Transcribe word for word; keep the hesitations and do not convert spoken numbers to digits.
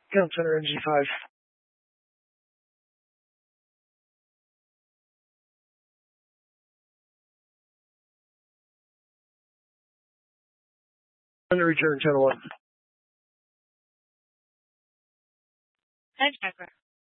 Comm Center N G five. Under return, channel one. Hijacker.